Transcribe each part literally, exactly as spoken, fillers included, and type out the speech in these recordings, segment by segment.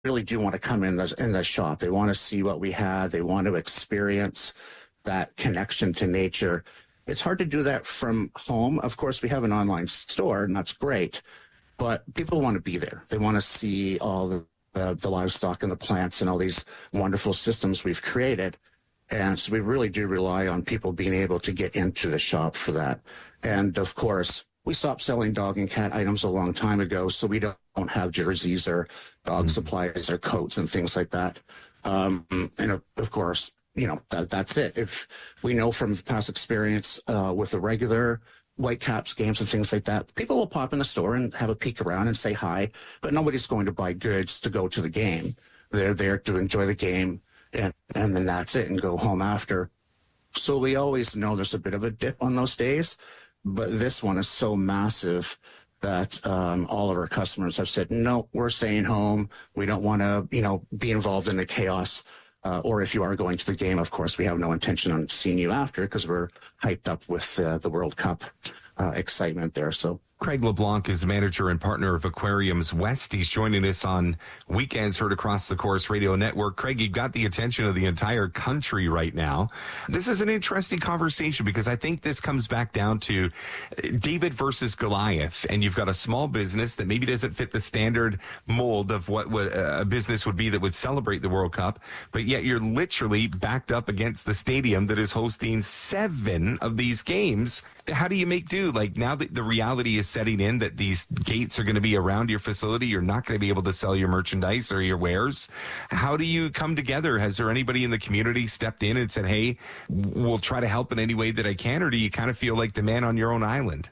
really do want to come in the, in the shop. They want to see what we have. They want to experience that connection to nature. It's hard to do that from home. Of course, we have an online store, and that's great. But people want to be there. They want to see all the, the, the livestock and the plants and all these wonderful systems we've created. And so we really do rely on people being able to get into the shop for that. And, of course, we stopped selling dog and cat items a long time ago, so we don't have jerseys or dog mm-hmm. supplies or coats and things like that. Um, and, of, of course, you know, that, that's it. If we know from past experience uh, with the regular Whitecaps games and things like that, people will pop in the store and have a peek around and say hi, but nobody's going to buy goods to go to the game. They're there to enjoy the game, and, and then that's it, and go home after. So we always know there's a bit of a dip on those days, but this one is so massive that um, all of our customers have said, no, we're staying home. We don't want to, you know, be involved in the chaos. Uh, or if you are going to the game, of course, we have no intention on seeing you after because we're hyped up with uh, the World Cup uh, excitement there. So Craig LeBlanc is manager and partner of Aquariums West. He's joining us on Weekends Heard Across the Corus Radio Network. Craig, you've got the attention of the entire country right now. This is an interesting conversation because I think this comes back down to David versus Goliath. And you've got a small business that maybe doesn't fit the standard mold of what would, uh, a business would be that would celebrate the World Cup, but yet you're literally backed up against the stadium that is hosting seven of these games. How do you make do? Like, now that the reality is setting in that these gates are going to be around your facility, you're not going to be able to sell your merchandise or your wares. How do you come together? Has there anybody in the community stepped in and said, hey, we'll try to help in any way that I can? Or do you kind of feel like the man on your own island?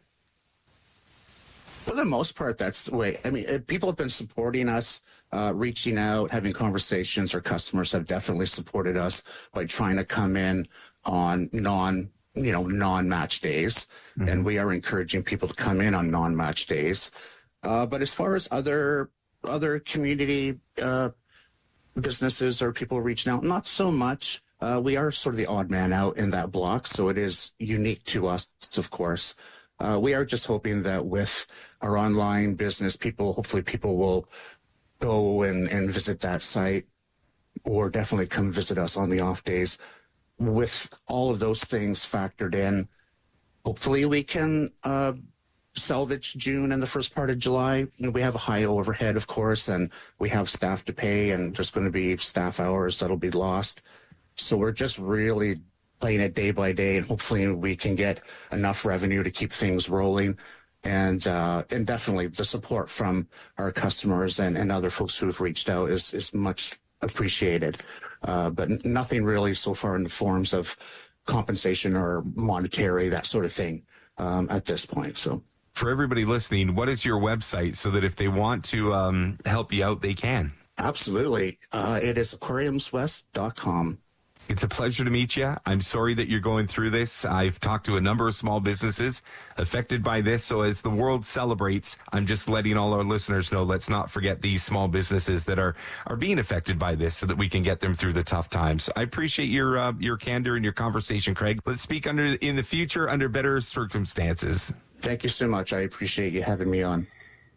For the most part, that's the way. I mean, people have been supporting us, uh, reaching out, having conversations. Our customers have definitely supported us by trying to come in on non you know, non-match days. Mm-hmm. And we are encouraging people to come in on non-match days. Uh, but as far as other, other community, uh, businesses or people reaching out, not so much. Uh, we are sort of the odd man out in that block. So it is unique to us, of course. Uh, we are just hoping that with our online business, people, hopefully people will go and, and visit that site, or definitely come visit us on the off days. With all of those things factored in, hopefully we can uh, salvage June and the first part of July. You know, we have a high overhead, of course, and we have staff to pay, and there's going to be staff hours that'll be lost. So we're just really playing it day by day, and hopefully we can get enough revenue to keep things rolling. And uh, and definitely the support from our customers and, and other folks who have reached out is, is much appreciated. Uh, but nothing really so far in the forms of compensation or monetary, that sort of thing, um, at this point. So for everybody listening, what is your website so that if they want to um, help you out, they can? Absolutely. Uh, it is aquariums west dot com. It's a pleasure to meet you. I'm sorry that you're going through this. I've talked to a number of small businesses affected by this. So as the world celebrates, I'm just letting all our listeners know, let's not forget these small businesses that are, are being affected by this so that we can get them through the tough times. I appreciate your, uh, your candor and your conversation, Craig. Let's speak under in the future under better circumstances. Thank you so much. I appreciate you having me on.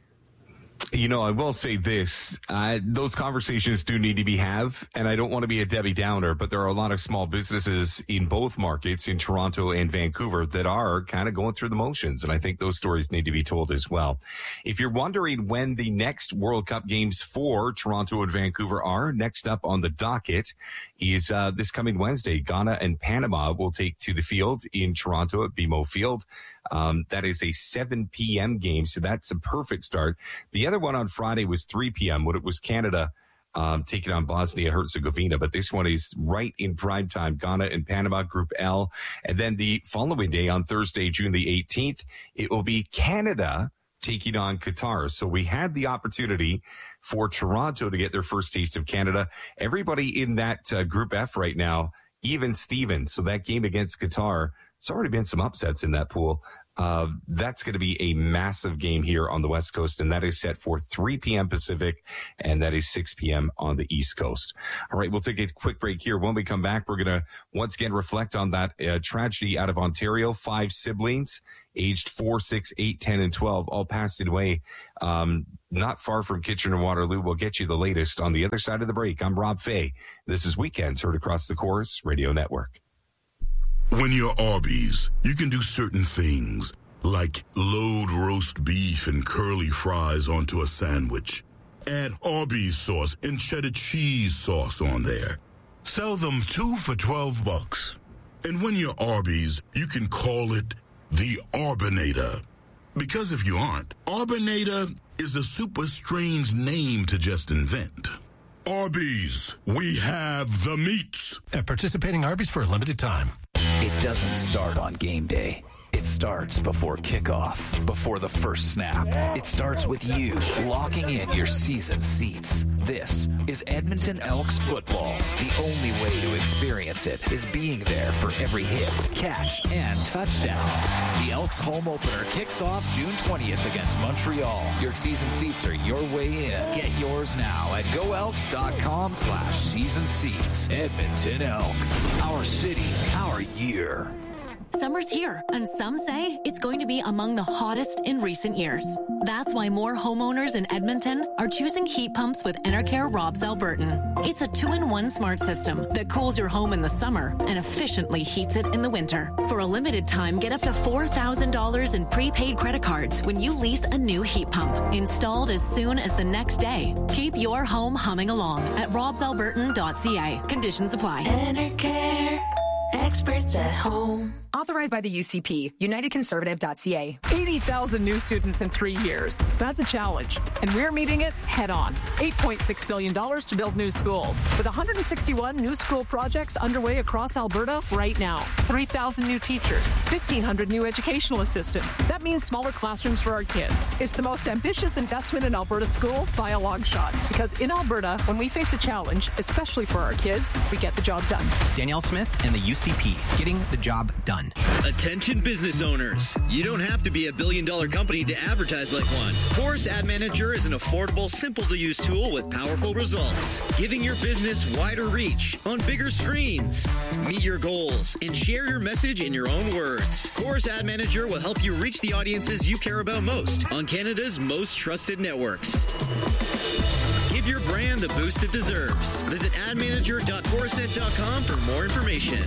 You know, I will say this, uh, those conversations do need to be have, and I don't want to be a Debbie Downer, but there are a lot of small businesses in both markets, in Toronto and Vancouver, that are kind of going through the motions, and I think those stories need to be told as well. If you're wondering when the next World Cup games for Toronto and Vancouver are, next up on the docket is uh, this coming Wednesday. Ghana and Panama will take to the field in Toronto at B M O Field. Um, that is a seven p.m. game, so that's a perfect start. The other one on Friday was three p.m. when it was Canada um, taking on Bosnia-Herzegovina, but this one is right in prime time, Ghana and Panama, Group L. And then the following day on Thursday, June the eighteenth, it will be Canada taking on Qatar. So we had the opportunity for Toronto to get their first taste of Canada. Everybody in that uh, Group F right now, even Steven. So that game against Qatar, there's already been some upsets in that pool. Uh, that's going to be a massive game here on the West Coast, and that is set for three p.m. Pacific, and that is six p.m. on the East Coast. All right, we'll take a quick break here. When we come back, we're going to once again reflect on that uh, tragedy out of Ontario. Five siblings, aged four, six, eight, ten, and twelve, all passed away um, not far from Kitchener-Waterloo. We'll get you the latest on the other side of the break. I'm Rob Fay. This is Weekends, heard across the Chorus Radio Network. When you're Arby's, you can do certain things, like load roast beef and curly fries onto a sandwich. Add Arby's sauce and cheddar cheese sauce on there. Sell them two for twelve bucks. And when you're Arby's, you can call it the Arbinator. Because if you aren't, Arbinator is a super strange name to just invent. Arby's, we have the meats. At participating Arby's for a limited time. It doesn't start on game day. It starts before kickoff, before the first snap. It starts with you locking in your season seats. This is Edmonton Elks football. The only way to experience it is being there for every hit, catch, and touchdown. The Elks home opener kicks off June twentieth against Montreal. Your season seats are your way in. Get yours now at goelks.com slash season seats. Edmonton Elks. Our city, our year. Summer's here, and some say it's going to be among the hottest in recent years. That's why more homeowners in Edmonton are choosing heat pumps with Enercare Robs Albertan. It's a two-in-one smart system that cools your home in the summer and efficiently heats it in the winter. For a limited time, get up to four thousand dollars in prepaid credit cards when you lease a new heat pump, installed as soon as the next day. Keep your home humming along at robs albertan dot c a. Conditions apply. Enercare. Experts at home. Authorized by the U C P, united conservative dot c a. eighty thousand new students in three years. That's a challenge, and we're meeting it head on. eight point six billion dollars to build new schools, with one hundred sixty-one new school projects underway across Alberta right now. three thousand new teachers, fifteen hundred new educational assistants. That means smaller classrooms for our kids. It's the most ambitious investment in Alberta schools by a long shot, because in Alberta, when we face a challenge, especially for our kids, we get the job done. Danielle Smith and the U C P, getting the job done. Attention business owners. You don't have to be a billion dollar company to advertise like one. Chorus Ad Manager is an affordable, simple to use tool with powerful results, giving your business wider reach on bigger screens. Meet your goals and share your message in your own words. Chorus Ad Manager will help you reach the audiences you care about most on Canada's most trusted networks. Give your brand the boost it deserves. Visit ad manager dot chorusnet dot com for more information.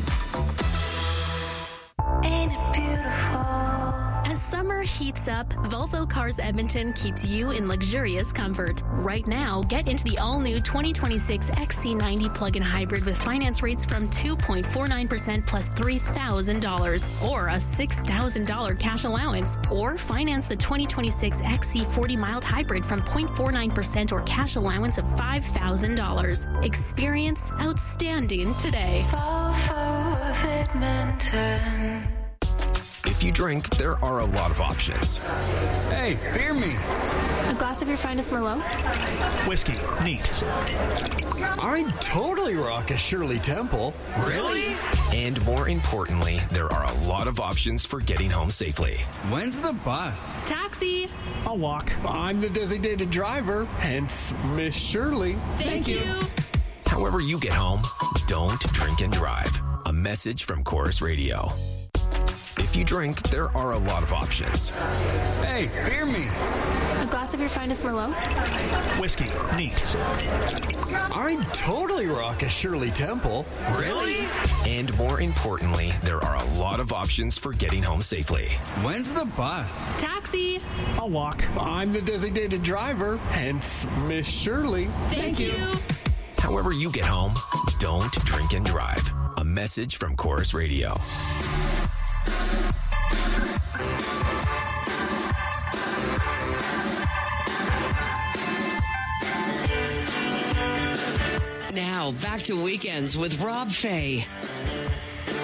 Ain't it beautiful? As summer heats up, Volvo Cars Edmonton keeps you in luxurious comfort. Right now, get into the all-new twenty twenty-six X C ninety plug-in hybrid with finance rates from two point four nine percent plus three thousand dollars or a six thousand dollars cash allowance. Or finance the twenty twenty-six X C forty mild hybrid from zero point four nine percent or cash allowance of five thousand dollars. Experience outstanding today. Volvo of Edmonton. If you drink, there are a lot of options. Hey, beer me. A glass of your finest Merlot? Whiskey, neat. I'd totally rock a Shirley Temple. Really? And more importantly, there are a lot of options for getting home safely. When's the bus? Taxi. I'll walk. I'm the designated driver, hence Miss Shirley. Thank, Thank you. you. However you get home, don't drink and drive. A message from Chorus Radio. If you drink, there are a lot of options. Hey, beer me. A glass of your finest Merlot? Whiskey, neat. I'd totally rock a Shirley Temple. Really? And more importantly, there are a lot of options for getting home safely. When's the bus? Taxi. I'll walk. I'm the designated driver, hence Miss Shirley. Thank, Thank you. you. However you get home, don't drink and drive. A message from Chorus Radio. Now, back to Weekends with Rob Fay.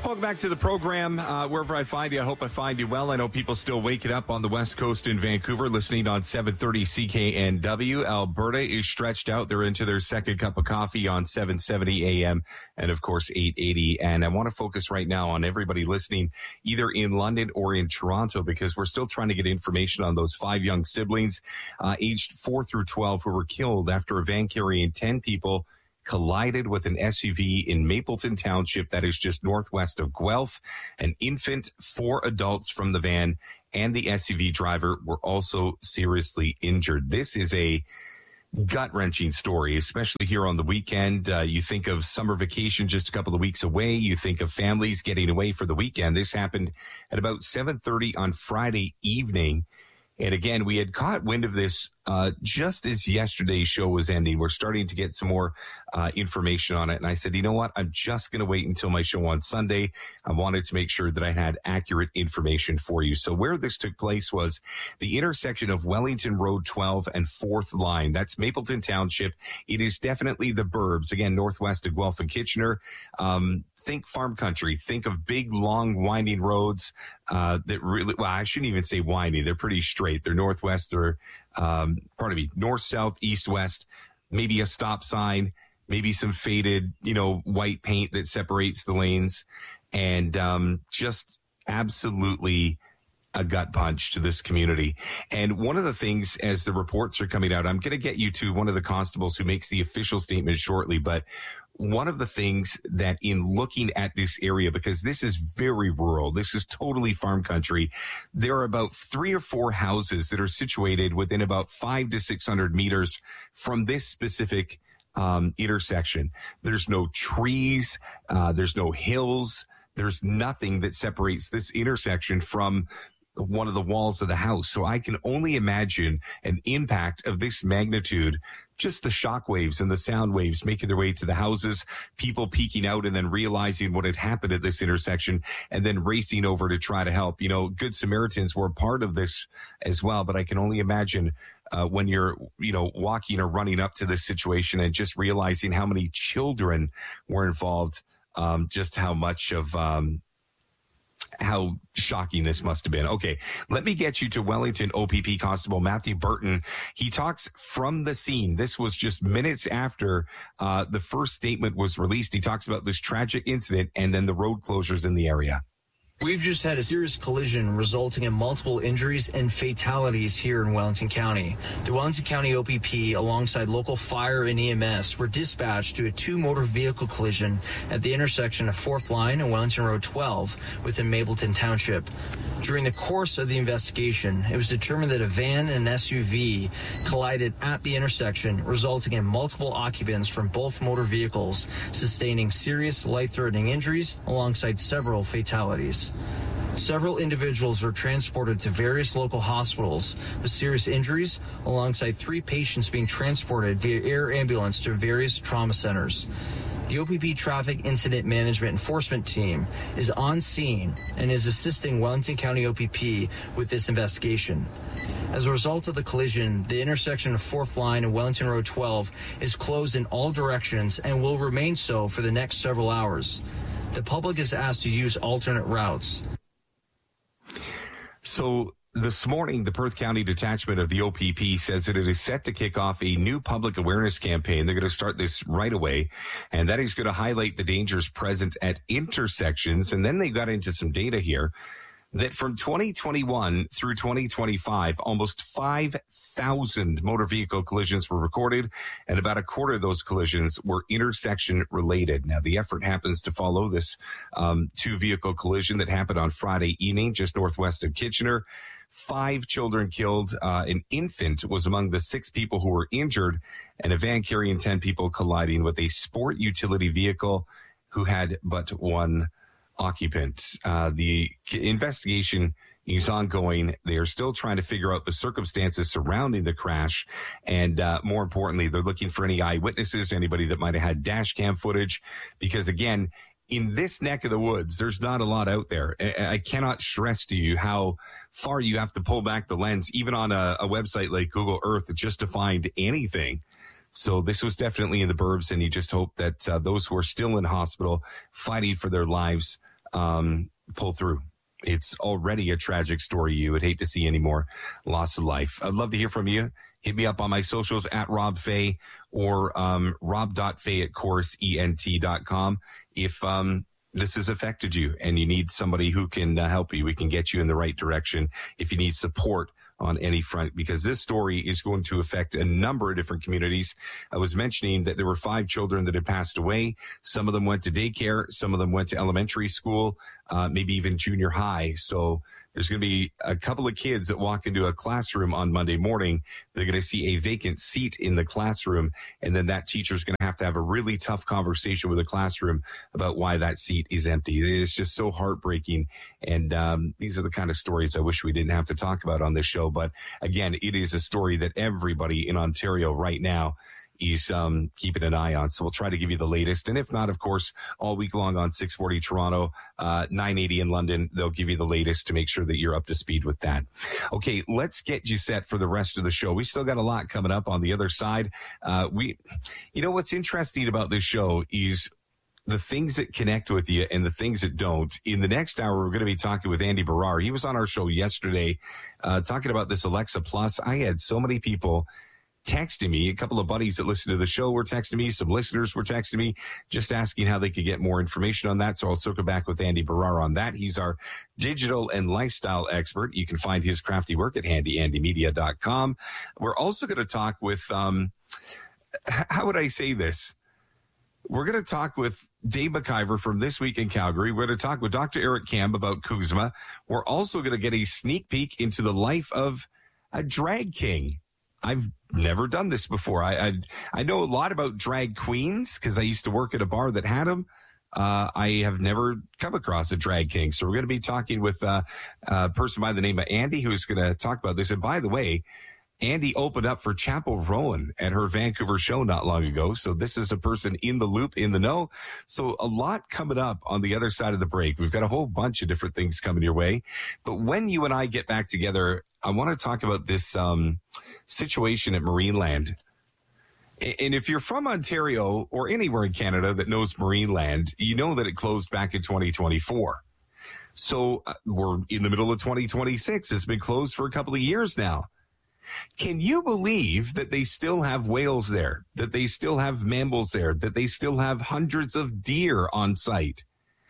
Welcome back to the program. Uh, wherever I find you, I hope I find you well. I know people still waking up on the West Coast in Vancouver, listening on seven thirty C K N W. Alberta is stretched out. They're into their second cup of coffee on seven seventy A M and, of course, eight eighty. And I want to focus right now on everybody listening either in London or in Toronto, because we're still trying to get information on those five young siblings uh, aged four through twelve who were killed after a van carrying ten people collided with an S U V in Mapleton Township, that is just northwest of Guelph. An infant, four adults from the van, and the S U V driver were also seriously injured. This is a gut-wrenching story, especially here on the weekend. Uh, you think of summer vacation just a couple of weeks away. You think of families getting away for the weekend. This happened at about seven thirty on Friday evening. And again, we had caught wind of this uh, just as yesterday's show was ending. We're starting to get some more uh, information on it. And I said, you know what? I'm just going to wait until my show on Sunday. I wanted to make sure that I had accurate information for you. So where this took place was the intersection of Wellington Road twelve and fourth Line. That's Mapleton Township. It is definitely the burbs. Again, northwest of Guelph and Kitchener. Um, think farm country. Think of big, long, winding roads uh, that really, well, I shouldn't even say winding. They're pretty straight. They're northwest or, um, pardon me, north, south, east, west, maybe a stop sign, maybe some faded, you know, white paint that separates the lanes, and um, just absolutely a gut punch to this community. And one of the things, as the reports are coming out, I'm going to get you to one of the constables who makes the official statement shortly, but one of the things that in looking at this area, because this is very rural, this is totally farm country, there are about three or four houses that are situated within about five to six hundred meters from this specific um, intersection. There's no trees, uh, there's no hills, there's nothing that separates this intersection from one of the walls of the house. So I can only imagine an impact of this magnitude, just the shock waves and the sound waves making their way to the houses, people peeking out and then realizing what had happened at this intersection and then racing over to try to help. You know, Good Samaritans were part of this as well, but I can only imagine uh, when you're, you know, walking or running up to this situation and just realizing how many children were involved, um, just how much of, um, how shocking this must have been. Okay, let me get you to Wellington O P P Constable Matthew Burton. He talks from the scene. This was just minutes after uh, the first statement was released. He talks about this tragic incident and then the road closures in the area. We've just had a serious collision resulting in multiple injuries and fatalities here in Wellington County. The Wellington County O P P, alongside local fire and E M S, were dispatched to a two-motor vehicle collision at the intersection of fourth Line and Wellington Road twelve within Mapleton Township. During the course of the investigation, it was determined that a van and an S U V collided at the intersection, resulting in multiple occupants from both motor vehicles sustaining serious life-threatening injuries alongside several fatalities. Several individuals were transported to various local hospitals with serious injuries, alongside three patients being transported via air ambulance to various trauma centers. The O P P Traffic Incident Management Enforcement Team is on scene and is assisting Wellington County O P P with this investigation. As a result of the collision, the intersection of fourth Line and Wellington Road twelve is closed in all directions and will remain so for the next several hours. The public is asked to use alternate routes. So this morning, the Perth County Detachment of the O P P says that it is set to kick off a new public awareness campaign. They're going to start this right away, and that is going to highlight the dangers present at intersections. And then they got into some data here that from twenty twenty-one through twenty twenty-five, almost five thousand motor vehicle collisions were recorded, and about a quarter of those collisions were intersection related. Now, the effort happens to follow this um, two-vehicle collision that happened on Friday evening just northwest of Kitchener. Five children killed. Uh, an infant was among the six people who were injured, and a van carrying ten people colliding with a sport utility vehicle who had but one occupant. Uh, the investigation is ongoing. They are still trying to figure out the circumstances surrounding the crash. And uh, more importantly, they're looking for any eyewitnesses, anybody that might have had dash cam footage, because again, in this neck of the woods, there's not a lot out there. I cannot stress to you how far you have to pull back the lens, even on a, a website like Google Earth, just to find anything. So this was definitely in the burbs, and you just hope that uh, those who are still in hospital fighting for their lives um, pull through. It's already a tragic story you would hate to see any more loss of life. I'd love to hear from you. Hit me up on my socials at Rob Fay or um, rob.fay at course ent dot com. If um, this has affected you and you need somebody who can uh, help you, we can get you in the right direction. If you need support on any front, because this story is going to affect a number of different communities. I was mentioning that there were five children that had passed away. Some of them went to daycare. Some of them went to elementary school, uh, maybe even junior high. So there's going to be a couple of kids that walk into a classroom on Monday morning. They're going to see a vacant seat in the classroom. And then that teacher's going to have to have a really tough conversation with the classroom about why that seat is empty. It is just so heartbreaking. And um, these are the kind of stories I wish we didn't have to talk about on this show. But again, it is a story that everybody in Ontario right now is um, keeping an eye on. So we'll try to give you the latest. And if not, of course, all week long on six forty Toronto, uh, nine eighty in London, they'll give you the latest to make sure that you're up to speed with that. Okay, let's get you set for the rest of the show. We still got a lot coming up on the other side. Uh, we, you know, what's interesting about this show is the things that connect with you and the things that don't. In the next hour, we're going to be talking with Andy Barrar. He was on our show yesterday, uh, talking about this Alexa Plus. I had so many people texting me. A couple of buddies that listen to the show were texting me. Some listeners were texting me, just asking how they could get more information on that. So I'll circle back with Andy Barrar on that. He's our digital and lifestyle expert. You can find his crafty work at handy andy media dot com. We're also going to talk with, um, how would I say this? We're going to talk with Dave McIver from This Week in Calgary. We're going to talk with Doctor Eric Kamb about Kuzma. We're also going to get a sneak peek into the life of a drag king. I've never done this before. I I, I know a lot about drag queens because I used to work at a bar that had them. Uh, I have never come across a drag king. So we're going to be talking with uh, a person by the name of Andy who's going to talk about this. And by the way, Andy opened up for Chapel Rowan at her Vancouver show not long ago. So this is a person in the loop, in the know. So a lot coming up on the other side of the break. We've got a whole bunch of different things coming your way. But when you and I get back together, I want to talk about this um, situation at Marineland. And if you're from Ontario or anywhere in Canada that knows Marineland, you know that it closed back in twenty twenty-four. So uh, we're in the middle of twenty twenty-six. It's been closed for a couple of years now. Can you believe that they still have whales there, that they still have mammals there, that they still have hundreds of deer on site?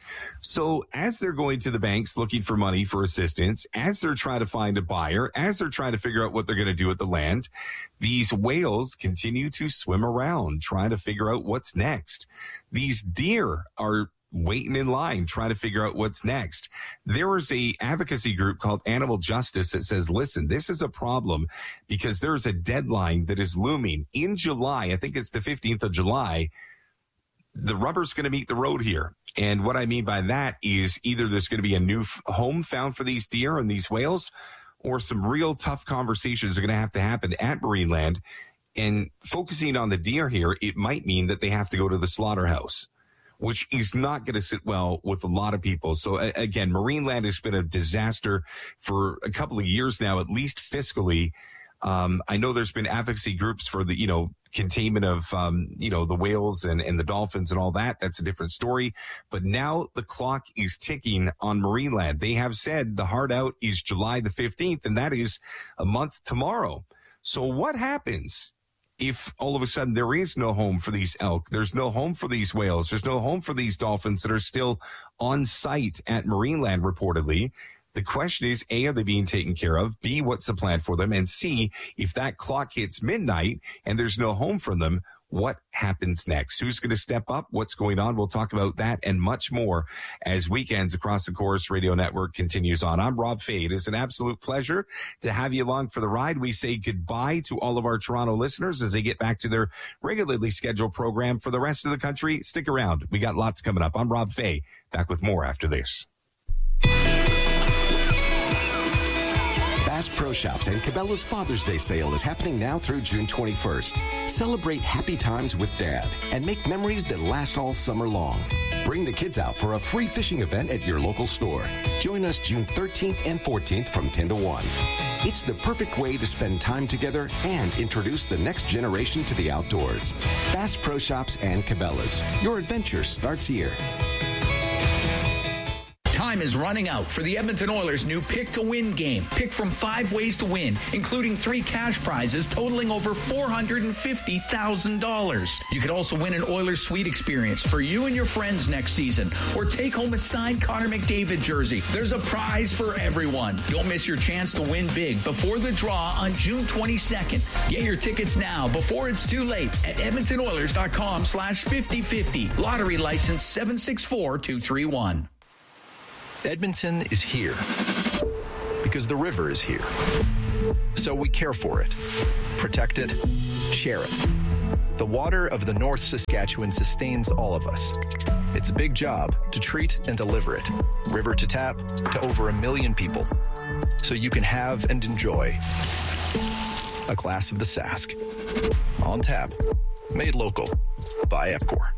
So as they're going to the banks looking for money for assistance, as they're trying to find a buyer, as they're trying to figure out what they're going to do with the land, these whales continue to swim around trying to figure out what's next. These deer are waiting in line, trying to figure out what's next. There is a advocacy group called Animal Justice that says, listen, this is a problem because there's a deadline that is looming in July. I think it's the fifteenth of July. The rubber's going to meet the road here. And what I mean by that is either there's going to be a new f- home found for these deer and these whales, or some real tough conversations are going to have to happen at Marineland. And focusing on the deer here, it might mean that they have to go to the slaughterhouse, which is not going to sit well with a lot of people. So again, Marineland has been a disaster for a couple of years now, at least fiscally. Um, I know there's been advocacy groups for the, you know, containment of, um, you know, the whales and, and the dolphins and all that. That's a different story. But now the clock is ticking on Marineland. They have said the hard out is July the fifteenth, and that is a month tomorrow. So what happens if all of a sudden there is no home for these elk, there's no home for these whales, there's no home for these dolphins that are still on site at Marineland reportedly? The question is, A, are they being taken care of? B, what's the plan for them? And C, if that clock hits midnight and there's no home for them, what happens next? Who's going to step up? What's going on? We'll talk about that and much more as Weekends Across the Corus Radio Network continues on. I'm Rob Fay. It is an absolute pleasure to have you along for the ride. We say goodbye to all of our Toronto listeners as they get back to their regularly scheduled program. For the rest of the country, stick around. We got lots coming up. I'm Rob Fay. Back with more after this. Bass Pro Shops and Cabela's Father's Day sale is happening now through June twenty-first. Celebrate happy times with Dad and make memories that last all summer long. Bring the kids out for a free fishing event at your local store. Join us June thirteenth and fourteenth from ten to one. It's the perfect way to spend time together and introduce the next generation to the outdoors. Bass Pro Shops and Cabela's. Your adventure starts here. Time is running out for the Edmonton Oilers' new Pick to Win game. Pick from five ways to win, including three cash prizes totaling over four hundred fifty thousand dollars. You could also win an Oilers suite experience for you and your friends next season, or take home a signed Connor McDavid jersey. There's a prize for everyone. Don't miss your chance to win big before the draw on June twenty-second. Get your tickets now before it's too late at edmonton oilers dot com slash fifty fifty. Lottery license seven six four two three one. Edmonton is here because the river is here. So we care for it, protect it, share it. The water of the North Saskatchewan sustains all of us. It's a big job to treat and deliver it, river to tap, to over a million people, so you can have and enjoy a glass of the Sask. On tap, made local by Epcor.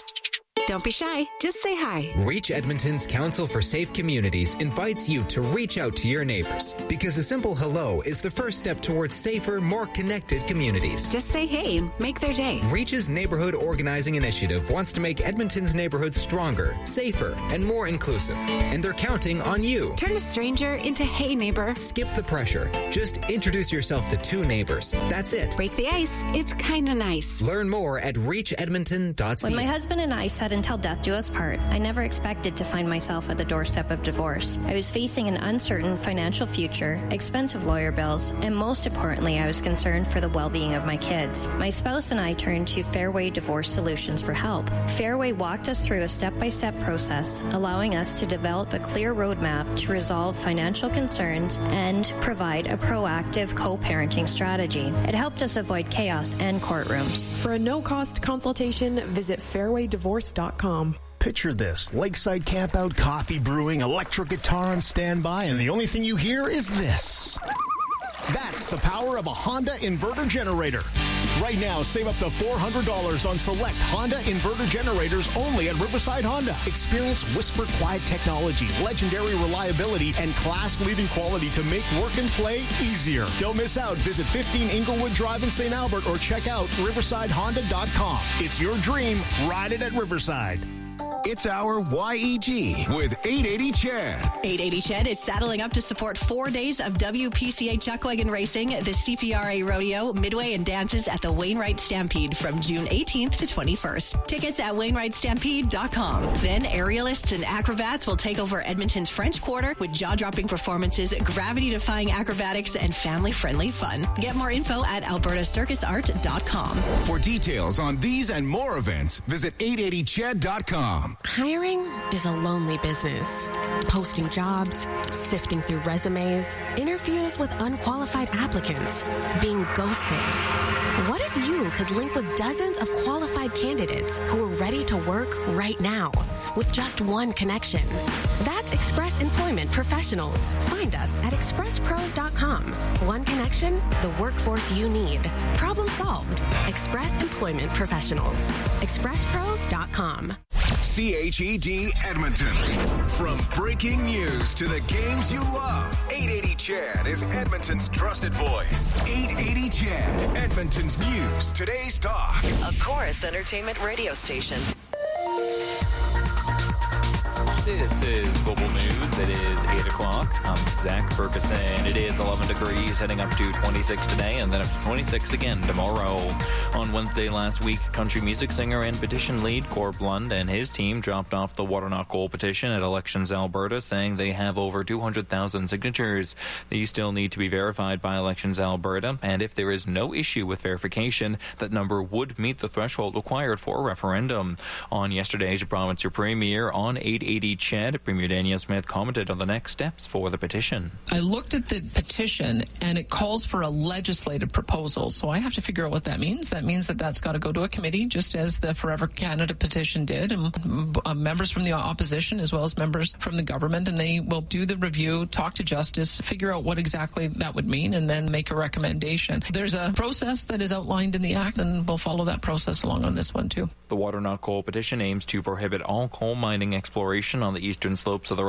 Don't be shy. Just say hi. Reach Edmonton's Council for Safe Communities invites you to reach out to your neighbors, because a simple hello is the first step towards safer, more connected communities. Just say hey and make their day. Reach's Neighborhood Organizing Initiative wants to make Edmonton's neighborhoods stronger, safer, and more inclusive. And they're counting on you. Turn a stranger into hey neighbor. Skip the pressure. Just introduce yourself to two neighbors. That's it. Break the ice. It's kind of nice. Learn more at reach edmonton dot c a. When my husband and I sat until death do us part, I never expected to find myself at the doorstep of divorce. I was facing an uncertain financial future, expensive lawyer bills, and most importantly, I was concerned for the well-being of my kids. My spouse and I turned to Fairway Divorce Solutions for help. Fairway walked us through a step-by-step process, allowing us to develop a clear roadmap to resolve financial concerns and provide a proactive co-parenting strategy. It helped us avoid chaos and courtrooms. For a no-cost consultation, visit fairway divorce dot com. Picture this: lakeside campout, coffee brewing, electric guitar on standby, and the only thing you hear is this. That's the power of a Honda inverter generator. Right now, save up to four hundred dollars on select Honda inverter generators only at Riverside Honda. Experience whisper quiet technology, legendary reliability, and class-leading quality to make work and play easier. Don't miss out. Visit fifteen Inglewood Drive in Saint Albert or check out riverside honda dot com. It's your dream. Ride it at Riverside. It's our Y E G with eight eighty Chad. eight eighty Chad is saddling up to support four days of W P C A Chuckwagon Racing, the C P R A Rodeo, Midway, and dances at the Wainwright Stampede from June eighteenth to twenty-first. Tickets at wainwright stampede dot com. Then aerialists and acrobats will take over Edmonton's French Quarter with jaw-dropping performances, gravity-defying acrobatics, and family-friendly fun. Get more info at alberta circus art dot com. For details on these and more events, visit eight eighty chad dot com. Hiring is a lonely business. Posting jobs, sifting through resumes, interviews with unqualified applicants, being ghosted. What if you could link with dozens of qualified candidates who are ready to work right now with just one connection? That's Express Employment Professionals. Find us at express pros dot com. One connection, the workforce you need. Problem solved. Express Employment Professionals. express pros dot com. C H E D Edmonton. From breaking news to the games you love, eight eighty Chad is Edmonton's trusted voice. eight eighty Chad, Edmonton's news, today's talk. A Chorus Entertainment radio station. This is Global News. It is eight o'clock. I'm Zach Ferguson. It is eleven degrees, heading up to twenty-six today, and then up to twenty-six again tomorrow. On Wednesday last week, country music singer and petition lead Corb Lund and his team dropped off the Water Not Gold petition at Elections Alberta, saying they have over two hundred thousand signatures. These still need to be verified by Elections Alberta, and if there is no issue with verification, that number would meet the threshold required for a referendum. On yesterday's province premiere on eight eighty Chad, Premier Danielle Smith commented on the next steps for the petition. I looked at the petition, and it calls for a legislative proposal, so I have to figure out what that means. That means that that's got to go to a committee, just as the Forever Canada petition did, and uh, members from the opposition as well as members from the government, and they will do the review, talk to Justice, figure out what exactly that would mean, and then make a recommendation. There's a process that is outlined in the Act, and we'll follow that process along on this one, too. The Water Not Coal petition aims to prohibit all coal mining exploration on the eastern slopes of the Rockies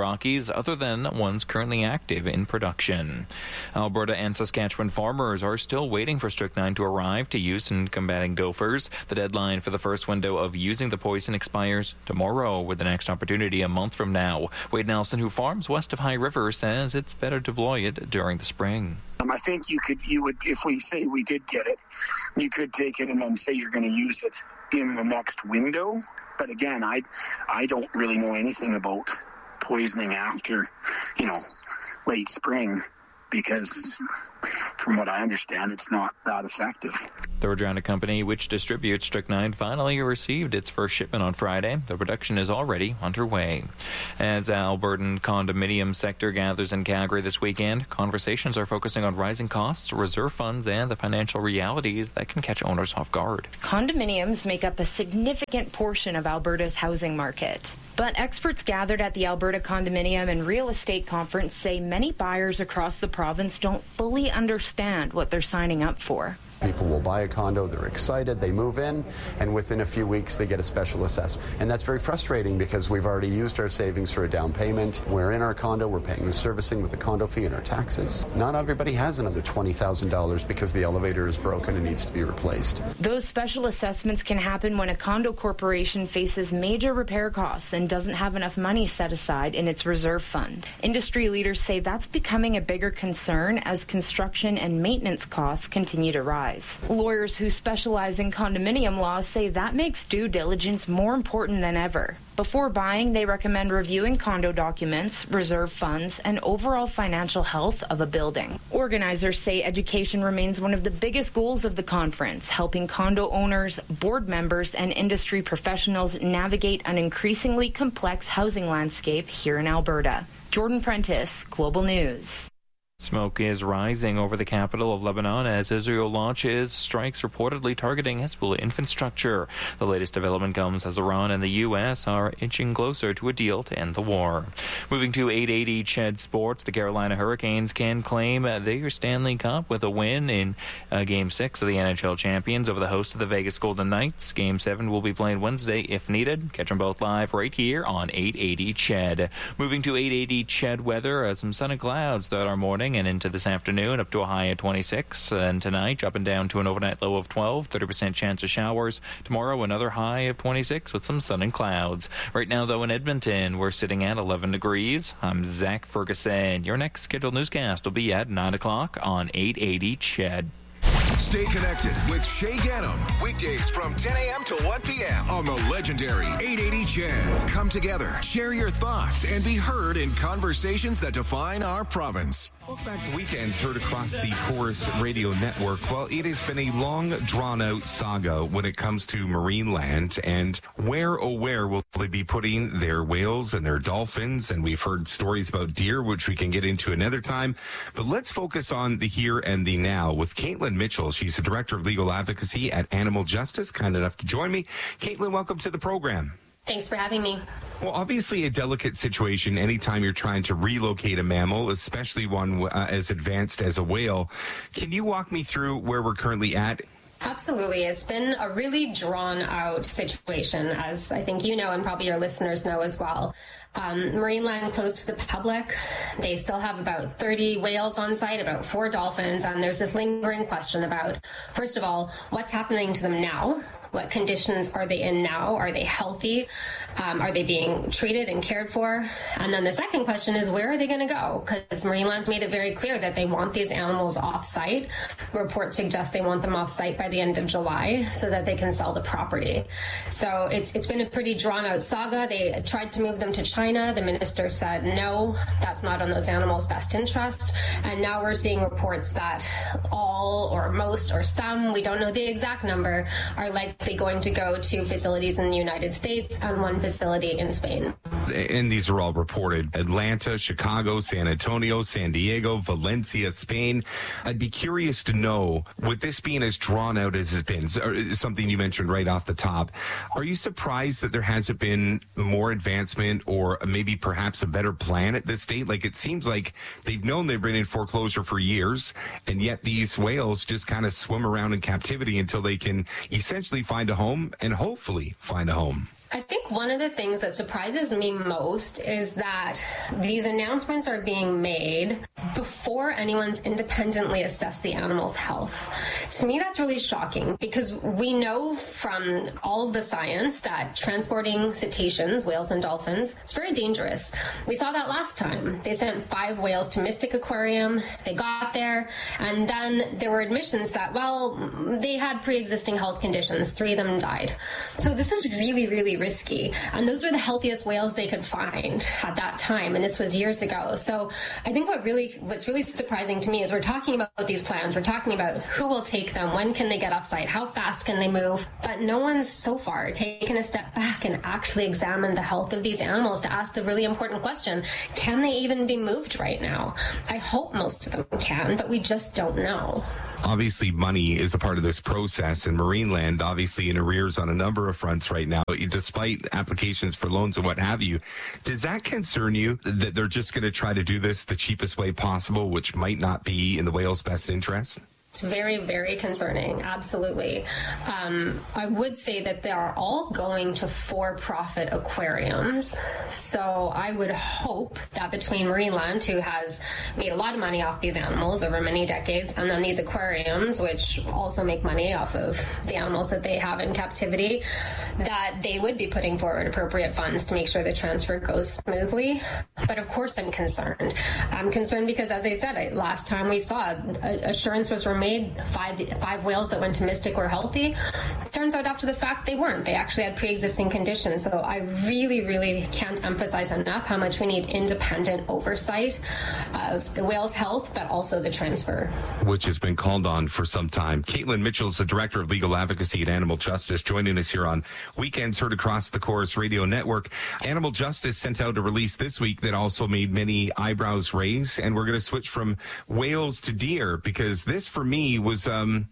facilities other than ones currently active in production. Alberta and Saskatchewan farmers are still waiting for strychnine to arrive to use in combating gophers. The deadline for the first window of using the poison expires tomorrow, with the next opportunity a month from now. Wade Nelson, who farms west of High River, says it's better to deploy it during the spring. Um, I think you could, you would, if we say we did get it, you could take it and then say you're going to use it in the next window. But again, I, I don't really know anything about poisoning after, you know, late spring, because from what I understand, it's not that effective. The Regina company, which distributes strychnine, finally received its first shipment on Friday. The production is already underway. As Albertan condominium sector gathers in Calgary this weekend, conversations are focusing on rising costs, reserve funds, and the financial realities that can catch owners off guard. Condominiums make up a significant portion of Alberta's housing market. But experts gathered at the Alberta Condominium and Real Estate Conference say many buyers across the province don't fully understand what they're signing up for. People will buy a condo, they're excited, they move in, and within a few weeks they get a special assessment. And that's very frustrating because we've already used our savings for a down payment. We're in our condo, we're paying the servicing with the condo fee and our taxes. Not everybody has another twenty thousand dollars because the elevator is broken and needs to be replaced. Those special assessments can happen when a condo corporation faces major repair costs and doesn't have enough money set aside in its reserve fund. Industry leaders say that's becoming a bigger concern as construction and maintenance costs continue to rise. Lawyers who specialize in condominium law say that makes due diligence more important than ever. Before buying, they recommend reviewing condo documents, reserve funds, and overall financial health of a building. Organizers say education remains one of the biggest goals of the conference, helping condo owners, board members, and industry professionals navigate an increasingly complex housing landscape here in Alberta. Jordan Prentice, Global News. Smoke is rising over the capital of Lebanon as Israel launches strikes reportedly targeting Hezbollah infrastructure. The latest development comes as Iran and the U S are inching closer to a deal to end the war. Moving to eight eighty C H E D Sports, the Carolina Hurricanes can claim their Stanley Cup with a win in uh, Game six of the N H L Champions over the host of the Vegas Golden Knights. Game seven will be played Wednesday if needed. Catch them both live right here on eight eighty C H E D. Moving to eight eighty C H E D weather, uh, some sun and clouds throughout our morning and into this afternoon, up to a high of twenty-six. And tonight, dropping down to an overnight low of twelve, thirty percent chance of showers. Tomorrow, another high of twenty-six with some sun and clouds. Right now, though, in Edmonton, we're sitting at eleven degrees. I'm Zach Ferguson. Your next scheduled newscast will be at nine o'clock on eight eighty C H E D. Stay connected with Shay Ganem. Weekdays from ten a.m. to one p.m. on the legendary eight eighty C H E D. Come together, share your thoughts, and be heard in conversations that define our province. Welcome back to Weekends, heard across the Chorus Radio Network. Well, it has been a long, drawn-out saga when it comes to Marineland, and where, oh, where will they be putting their whales and their dolphins? And we've heard stories about deer, which we can get into another time. But let's focus on the here and the now with Caitlin Mitchell. She's the Director of Legal Advocacy at Animal Justice, kind enough to join me. Caitlin, welcome to the program. Thanks for having me. Well, obviously a delicate situation anytime you're trying to relocate a mammal, especially one uh, as advanced as a whale. Can you walk me through where we're currently at? Absolutely. It's been a really drawn out situation, as I think you know and probably your listeners know as well. Um, Marineland closed to the public. They still have about thirty whales on site, about four dolphins, and there's this lingering question about, first of all, what's happening to them now? What conditions are they in now? Are they healthy? Um, are they being treated and cared for? And then the second question is, where are they going to go? Because Marineland's made it very clear that they want these animals off-site. Reports suggest they want them off-site by the end of July so that they can sell the property. So it's it's been a pretty drawn-out saga. They tried to move them to China. The minister said, no, that's not in those animals' best interest. And now we're seeing reports that all or most or some, we don't know the exact number, are likely going to go to facilities in the United States and one facility in Spain. And these are all reported. Atlanta, Chicago, San Antonio, San Diego, Valencia, Spain. I'd be curious to know, with this being as drawn out as it's been, something you mentioned right off the top, are you surprised that there hasn't been more advancement or maybe perhaps a better plan at this state? Like, it seems like they've known they've been in foreclosure for years, and yet these whales just kind of swim around in captivity until they can essentially find a home and hopefully find a home. I think think one of the things that surprises me most is that these announcements are being made before anyone's independently assessed the animal's health. To me, that's really shocking because we know from all of the science that transporting cetaceans, whales and dolphins, it's very dangerous. We saw that last time. They sent five whales to Mystic Aquarium. They got there, and then there were admissions that, well, they had pre-existing health conditions. Three of them died. So this is really, really risky. And those were the healthiest whales they could find at that time, and this was years ago. So I think what really, what's really surprising to me is we're talking about these plans. We're talking about who will take them, when can they get off site, how fast can they move, but no one's so far taken a step back and actually examined the health of these animals to ask the really important question, can they even be moved right now? I hope most of them can, but we just don't know. Obviously, money is a part of this process, and Marineland obviously in arrears on a number of fronts right now, despite applications for loans and what have you. Does that concern you that they're just going to try to do this the cheapest way possible, which might not be in the whale's best interest? It's very, very concerning. Absolutely. Um, I would say that they are all going to for-profit aquariums. So I would hope that between Marineland, who has made a lot of money off these animals over many decades, and then these aquariums, which also make money off of the animals that they have in captivity, that they would be putting forward appropriate funds to make sure the transfer goes smoothly. But of course I'm concerned. I'm concerned because, as I said, I, last time we saw, assurance was made five five whales that went to Mystic were healthy. Turns out after the fact they weren't. They actually had pre-existing conditions. So I really, really can't emphasize enough how much we need independent oversight of the whale's health, but also the transfer. Which has been called on for some time. Caitlin Mitchell is the Director of Legal Advocacy at Animal Justice, joining us here on Weekends Heard Across the Chorus Radio Network. Animal Justice sent out a release this week that also made many eyebrows raise, and we're going to switch from whales to deer, because this, for me, was um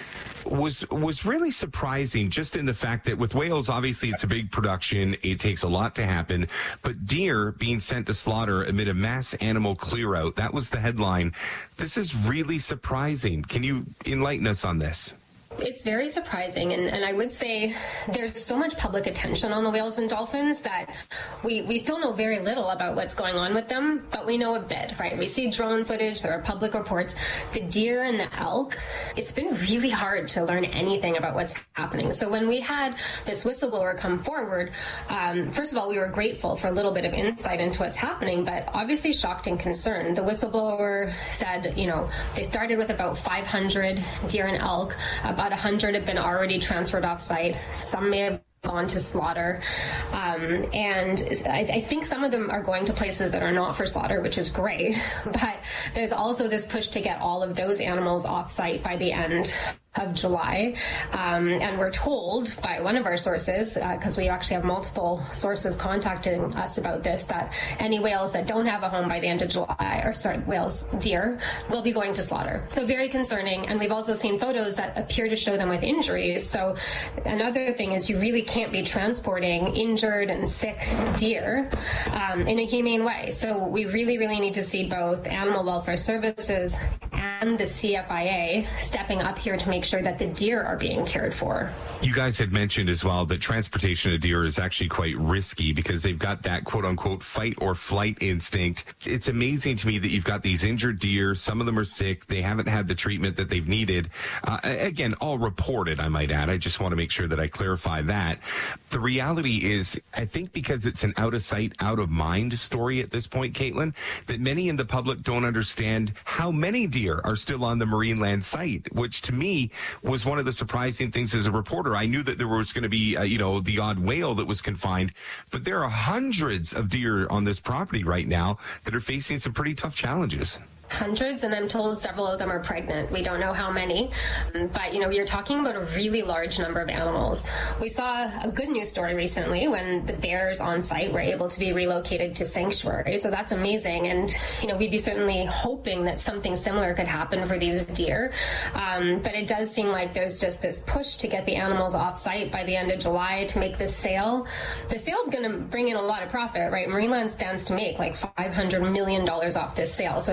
was was really surprising, just in the fact that with whales, obviously it's a big production, it takes a lot to happen, but deer being sent to slaughter amid a mass animal clear out, that was the headline. This is really surprising. Can you enlighten us on this? It's very surprising, and, and I would say there's so much public attention on the whales and dolphins that we, we still know very little about what's going on with them, but we know a bit, right? We see drone footage, there are public reports. The deer and the elk, it's been really hard to learn anything about what's happening. So when we had this whistleblower come forward, um, first of all, we were grateful for a little bit of insight into what's happening, but obviously shocked and concerned. The whistleblower said, you know, they started with about five hundred deer and elk, about one hundred have been already transferred off-site. Some may have gone to slaughter. Um, and I, I think some of them are going to places that are not for slaughter, which is great. But there's also this push to get all of those animals off-site by the end of July. Um, and we're told by one of our sources, because uh, we actually have multiple sources contacting us about this, that any whales that don't have a home by the end of July, or sorry, whales, deer, will be going to slaughter. So very concerning. And we've also seen photos that appear to show them with injuries. So another thing is you really can't be transporting injured and sick deer um, in a humane way. So we really, really need to see both Animal Welfare Services and the C F I A stepping up here to make sure that the deer are being cared for. You guys had mentioned as well that transportation of deer is actually quite risky because they've got that quote unquote fight or flight instinct. It's amazing to me that you've got these injured deer. Some of them are sick. They haven't had the treatment that they've needed. Uh, again, all reported, I might add. I just want to make sure that I clarify that. The reality is, I think because it's an out of sight, out of mind story at this point, Caitlin, that many in the public don't understand how many deer are still on the Marineland site, which to me was one of the surprising things as a reporter. I knew that there was going to be, uh, you know, the odd whale that was confined, but there are hundreds of deer on this property right now that are facing some pretty tough challenges. Hundreds, and I'm told several of them are pregnant. We don't know how many, but you know, you're talking about a really large number of animals. We saw a good news story recently when the bears on site were able to be relocated to sanctuary, so that's amazing. And you know, we'd be certainly hoping that something similar could happen for these deer, um, but it does seem like there's just this push to get the animals off site by the end of July to make this sale. The sale's going to bring in a lot of profit, right? Marineland stands to make like five hundred million dollars off this sale, so it's not like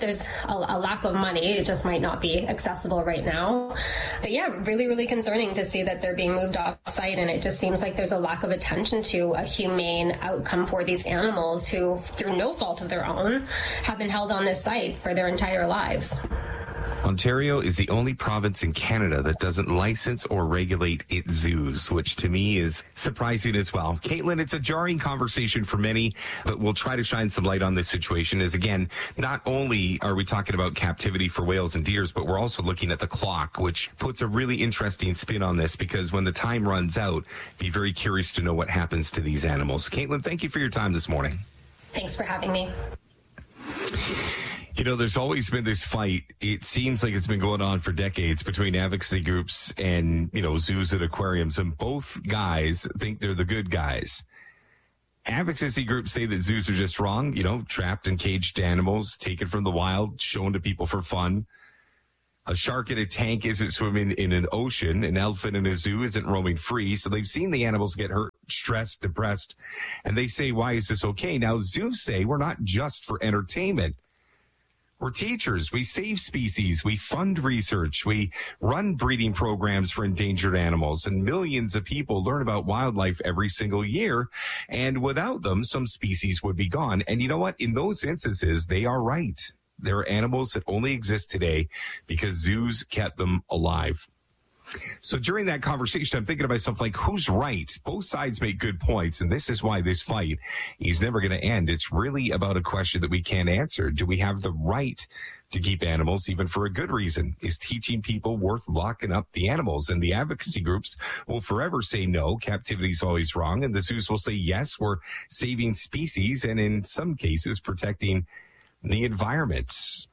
there's a, a lack of money. It just might not be accessible right now. But yeah, really, really concerning to see that they're being moved off site. And it just seems like there's a lack of attention to a humane outcome for these animals who, through no fault of their own, have been held on this site for their entire lives. Ontario is the only province in Canada that doesn't license or regulate its zoos, which to me is surprising as well. Caitlin, it's a jarring conversation for many, but we'll try to shine some light on this situation as, again, not only are we talking about captivity for whales and deers, but we're also looking at the clock, which puts a really interesting spin on this, because when the time runs out, be very curious to know what happens to these animals. Caitlin, thank you for your time this morning. Thanks for having me. You know, there's always been this fight. It seems like it's been going on for decades between advocacy groups and, you know, zoos and aquariums. And both guys think they're the good guys. Advocacy groups say that zoos are just wrong. You know, trapped and caged animals, taken from the wild, shown to people for fun. A shark in a tank isn't swimming in an ocean. An elephant in a zoo isn't roaming free. So they've seen the animals get hurt, stressed, depressed. And they say, why is this okay? Now, zoos say we're not just for entertainment. We're teachers. We save species. We fund research. We run breeding programs for endangered animals, and millions of people learn about wildlife every single year. And without them, some species would be gone. And you know what? In those instances, they are right. There are animals that only exist today because zoos kept them alive. So during that conversation, I'm thinking to myself, like, who's right? Both sides make good points, and this is why this fight is never going to end. It's really about a question that we can't answer. Do we have the right to keep animals, even for a good reason? Is teaching people worth locking up the animals? And the advocacy groups will forever say no, captivity is always wrong. And the zoos will say, yes, we're saving species, and in some cases, protecting the environment.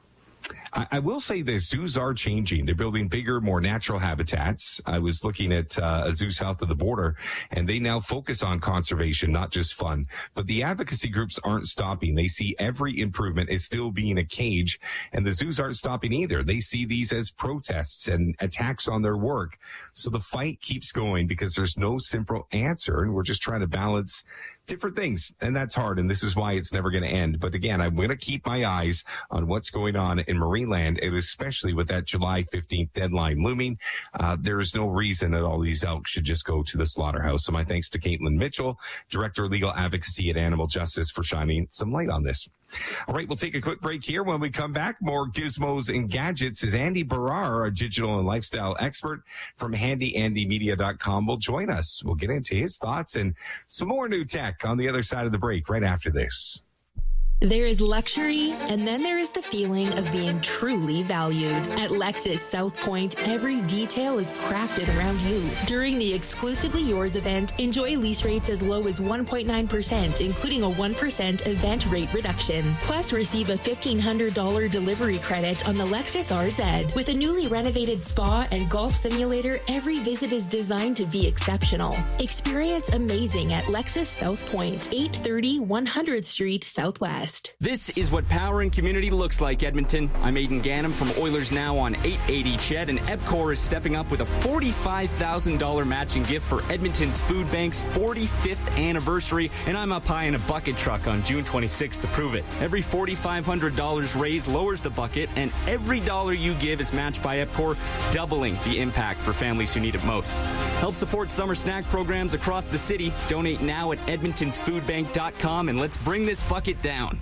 I, I will say this, zoos are changing. They're building bigger, more natural habitats. I was looking at uh, a zoo south of the border, and they now focus on conservation, not just fun. But the advocacy groups aren't stopping. They see every improvement as still being a cage, and the zoos aren't stopping either. They see these as protests and attacks on their work. So the fight keeps going because there's no simple answer, and we're just trying to balance different things, and that's hard, and this is why it's never going to end. But again, I'm going to keep my eyes on what's going on in Marineland, and especially with that July fifteenth deadline looming. Uh, there is no reason that all these elk should just go to the slaughterhouse. So my thanks to Caitlin Mitchell, Director of Legal Advocacy at Animal Justice, for shining some light on this. All right, we'll take a quick break here. When we come back, more gizmos and gadgets, as Andy Barrar, a digital and lifestyle expert from handy andy media dot com, will join us. We'll get into his thoughts and some more new tech on the other side of the break right after this. There is luxury, and then there is the feeling of being truly valued. At Lexus South Point, every detail is crafted around you. During the Exclusively Yours event, enjoy lease rates as low as one point nine percent, including a one percent event rate reduction. Plus, receive a fifteen hundred dollars delivery credit on the Lexus R Z. With a newly renovated spa and golf simulator, every visit is designed to be exceptional. Experience amazing at Lexus South Point, eight thirty one hundredth Street Southwest. This is what power and community looks like, Edmonton. I'm Aidan Gannam from Oilers Now on eight eighty C H E D, and EPCOR is stepping up with a forty-five thousand dollars matching gift for Edmonton's Food Bank's forty-fifth anniversary, and I'm up high in a bucket truck on June twenty-sixth to prove it. Every four thousand five hundred dollars raised lowers the bucket, and every dollar you give is matched by EPCOR, doubling the impact for families who need it most. Help support summer snack programs across the city. Donate now at edmontons food bank dot com, and let's bring this bucket down.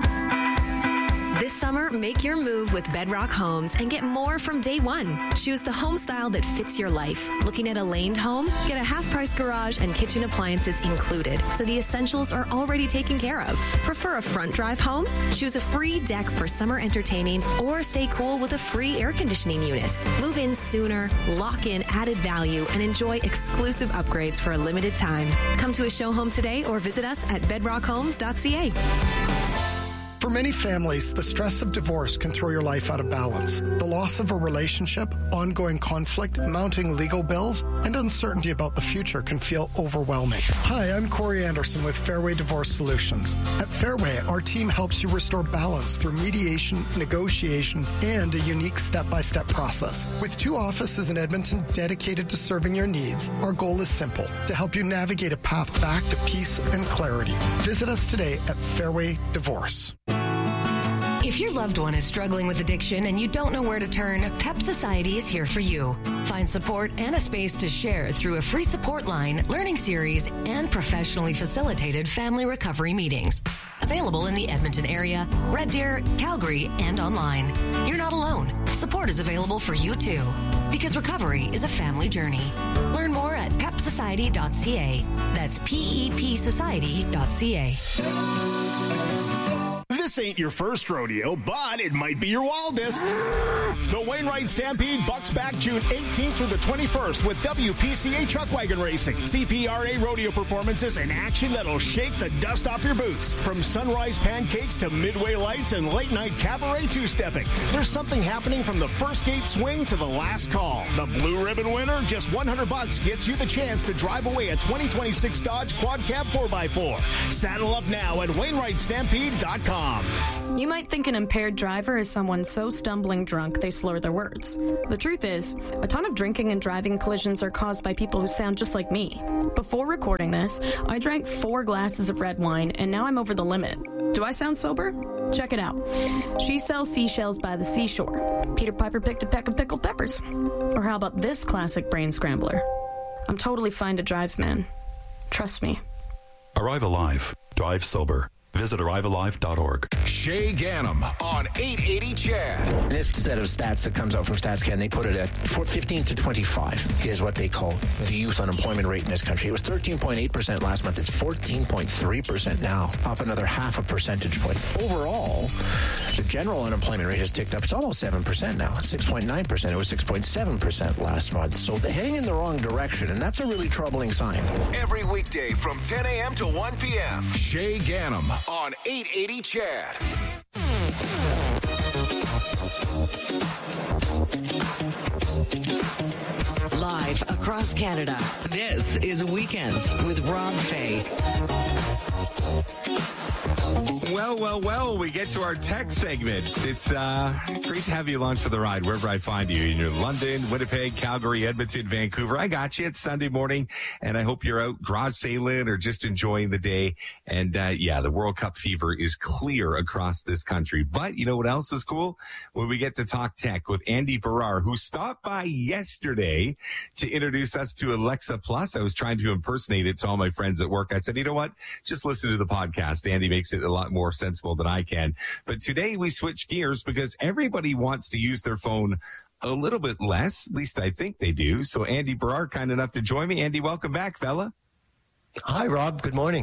This summer, make your move with Bedrock Homes and get more from day one. Choose the home style that fits your life. Looking at a laned home? Get a half-price garage and kitchen appliances included, so the essentials are already taken care of. Prefer a front drive home? Choose a free deck for summer entertaining, or stay cool with a free air conditioning unit. Move in sooner, lock in added value, and enjoy exclusive upgrades for a limited time. Come to a show home today or visit us at bedrock homes dot c a. For many families, the stress of divorce can throw your life out of balance. The loss of a relationship, ongoing conflict, mounting legal bills, and uncertainty about the future can feel overwhelming. Hi, I'm Corey Anderson with Fairway Divorce Solutions. At Fairway, our team helps you restore balance through mediation, negotiation, and a unique step-by-step process. With two offices in Edmonton dedicated to serving your needs, our goal is simple: to help you navigate a path back to peace and clarity. Visit us today at Fairway Divorce. If your loved one is struggling with addiction and you don't know where to turn, PEP Society is here for you. Find support and a space to share through a free support line, learning series, and professionally facilitated family recovery meetings. Available in the Edmonton area, Red Deer, Calgary, and online. You're not alone. Support is available for you too. Because recovery is a family journey. Learn more at pep society dot c a. That's P E P society dot c a. This ain't your first rodeo, but it might be your wildest. The Wainwright Stampede bucks back June eighteenth through the twenty-first with W P C A Chuck Wagon Racing. C P R A rodeo performances and action that'll shake the dust off your boots. From sunrise pancakes to midway lights and late night cabaret two-stepping. There's something happening from the first gate swing to the last call. The blue ribbon winner, just one hundred bucks gets you the chance to drive away a twenty twenty-six Dodge Quad Cab four by four. Saddle up now at wainwright stampede dot com. You might think an impaired driver is someone so stumbling drunk they slur their words. The truth is, a ton of drinking and driving collisions are caused by people who sound just like me. Before recording this, I drank four glasses of red wine, and now I'm over the limit. Do I sound sober? Check it out. She sells seashells by the seashore. Peter Piper picked a peck of pickled peppers. Or how about this classic brain scrambler? I'm totally fine to drive, man. Trust me. Arrive alive. Drive sober. Visit arrive alive dot org. Shay Ganem on eight eighty C H E D. This set of stats that comes out from StatsCan, they put it at fifteen to twenty-five is what they call the youth unemployment rate in this country. It was thirteen point eight percent last month. It's fourteen point three percent now, up another half a percentage point. Overall, the general unemployment rate has ticked up. It's almost seven percent now. It's six point nine percent. It was six point seven percent last month. So they're heading in the wrong direction, and that's a really troubling sign. Every weekday from ten a.m. to one p.m. Shay Ganem on eight eighty C H E D. Live across Canada, this is Weekends with Rob Fay. Well, well, well, we get to our tech segment. It's uh, great to have you along for the ride wherever I find you. You're in London, Winnipeg, Calgary, Edmonton, Vancouver. I got you. It's Sunday morning, and I hope you're out garage sailing or just enjoying the day. And, uh, yeah, the World Cup fever is clear across this country. But you know what else is cool? When we get to talk tech with Andy Barrar, who stopped by yesterday to introduce us to Alexa Plus. I was trying to impersonate it to all my friends at work. I said, you know what? Just listen to the podcast. Andy makes it a lot more sensible than I can. But today we switch gears because everybody wants to use their phone a little bit less. At least I think they do. So Andy Barrar, kind enough to join me. Andy, welcome back, fella. Hi, Rob. Good morning.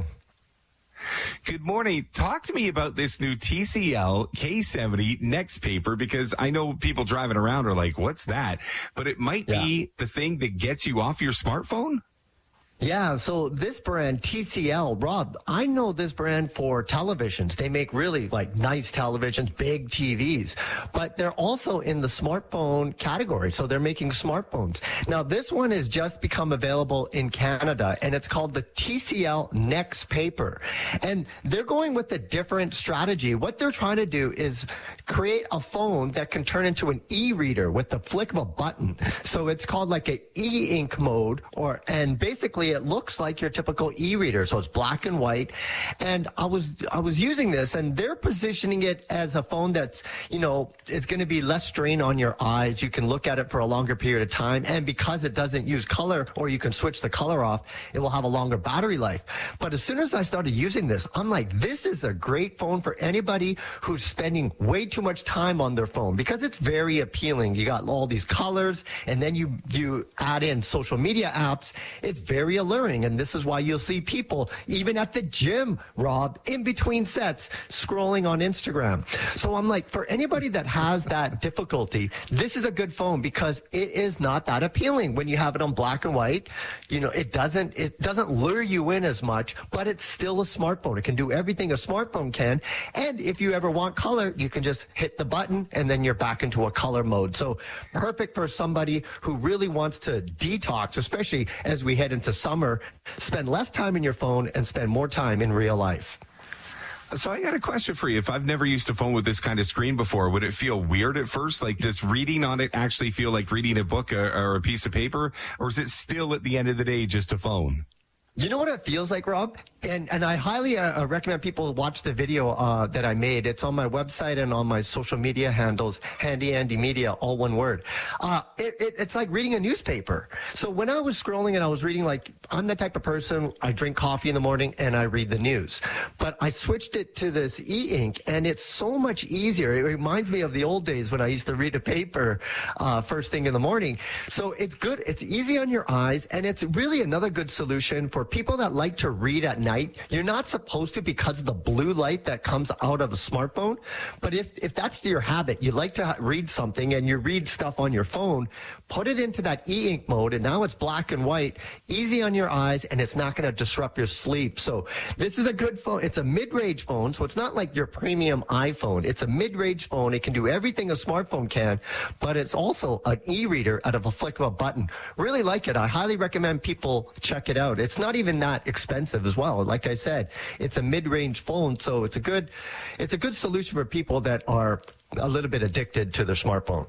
Good morning. Talk to me about this new T C L K seventy Next Paper, because I know people driving around are like, what's that? But it might yeah. be the thing that gets you off your smartphone. Yeah, so this brand, T C L, Rob, I know this brand for televisions. They make really like nice televisions, big T Vs, but they're also in the smartphone category. So they're making smartphones. Now, this one has just become available in Canada, and it's called the T C L Next Paper. And they're going with a different strategy. What they're trying to do is create a phone that can turn into an e-reader with the flick of a button. So it's called like an e-ink mode, or, and basically it looks like your typical e-reader. So it's black and white. And I was, I was using this, and they're positioning it as a phone that's, you know, it's going to be less strain on your eyes. You can look at it for a longer period of time. And because it doesn't use color, or you can switch the color off, it will have a longer battery life. But as soon as I started using this, I'm like, this is a great phone for anybody who's spending way too much time on their phone, because it's very appealing. You got all these colors, and then you, you add in social media apps. It's very alluring. And this is why you'll see people, even at the gym, Rob, in between sets, scrolling on Instagram. So I'm like, for anybody that has that difficulty, this is a good phone, because it is not that appealing when you have it on black and white. You know, it doesn't, it doesn't lure you in as much, but it's still a smartphone. It can do everything a smartphone can. And if you ever want color, you can just hit the button and then you're back into a color mode. So perfect for somebody who really wants to detox, especially as we head into summer. Spend less time in your phone and spend more time in real life. So I got a question for you. If I've never used a phone with this kind of screen before, would it feel weird at first? Like, does reading on it actually feel like reading a book or, or a piece of paper? Or is it still, at the end of the day, just a phone? You know what it feels like, Rob? And and I highly uh, recommend people watch the video uh, that I made. It's on my website and on my social media handles, Handy Andy Media, all one word. Uh, it, it, it's like reading a newspaper. So when I was scrolling and I was reading, like, I'm the type of person, I drink coffee in the morning and I read the news. But I switched it to this e-ink, and it's so much easier. It reminds me of the old days when I used to read a paper uh, first thing in the morning. So it's good. It's easy on your eyes, and it's really another good solution for people that like to read at night. You're not supposed to because of the blue light that comes out of a smartphone. But if, if that's your habit, you like to read something and you read stuff on your phone, put it into that e-ink mode, and now it's black and white, easy on your eyes, and it's not going to disrupt your sleep. So this is a good phone. It's a mid-range phone, so it's not like your premium iPhone. It's a mid-range phone. It can do everything a smartphone can, but it's also an e-reader out of a flick of a button. Really like it. I highly recommend people check it out. It's not even that expensive as well. Like I said, it's a mid-range phone, so it's a good, it's a good solution for people that are a little bit addicted to their smartphone.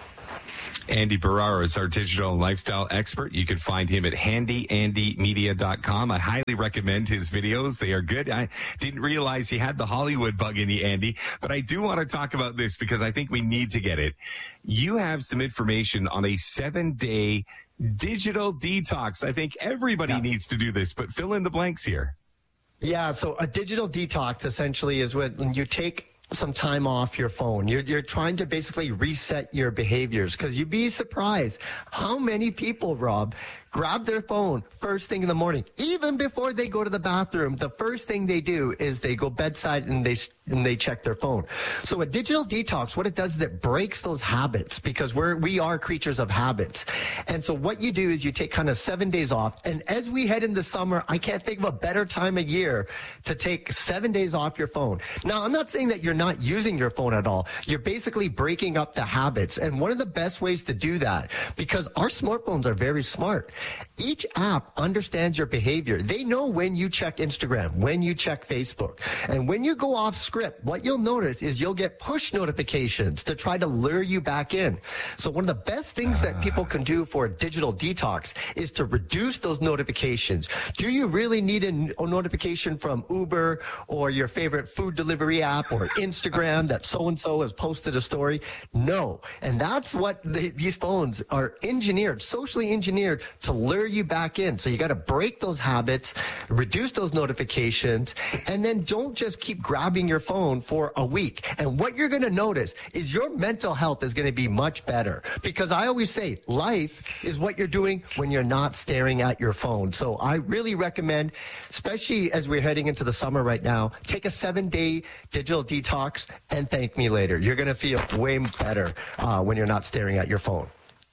Andy Barrara is our digital and lifestyle expert. You can find him at handy andy media dot com. I highly recommend his videos. They are good. I didn't realize he had the Hollywood bug in you, Andy, but I do want to talk about this because I think we need to get it. You have some information on a seven-day digital detox. I think everybody yeah. needs to do this, but fill in the blanks here. Yeah, so a digital detox essentially is when you take some time off your phone. You're, you're trying to basically reset your behaviors, because you'd be surprised how many people, Rob, grab their phone first thing in the morning. Even before they go to the bathroom, the first thing they do is they go bedside and they and they check their phone. So a digital detox, what it does is it breaks those habits, because we're we are creatures of habits. And so what you do is you take kind of seven days off. And as we head into summer, I can't think of a better time of year to take seven days off your phone. Now, I'm not saying that you're not using your phone at all. You're basically breaking up the habits. And one of the best ways to do that, because our smartphones are very smart, each app understands your behavior. They know when you check Instagram, when you check Facebook. And when you go off script, what you'll notice is you'll get push notifications to try to lure you back in. So one of the best things that people can do for a digital detox is to reduce those notifications. Do you really need a, a notification from Uber or your favorite food delivery app or Instagram that so-and-so has posted a story? No. And that's what the, these phones are engineered, socially engineered, to lure you back in. So you got to break those habits, reduce those notifications, and then don't just keep grabbing your phone for a week. And what you're going to notice is your mental health is going to be much better, because I always say life is what you're doing when you're not staring at your phone. So I really recommend, especially as we're heading into the summer right now, take a seven-day digital detox and thank me later. You're going to feel way better uh, when you're not staring at your phone.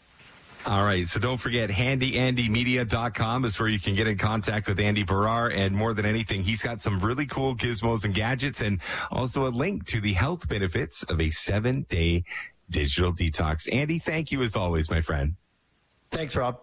All right, so don't forget, handy andy media dot com is where you can get in contact with Andy Barrara, and more than anything, he's got some really cool gizmos and gadgets, and also a link to the health benefits of a seven-day digital detox. Andy, thank you as always, my friend. Thanks, Rob.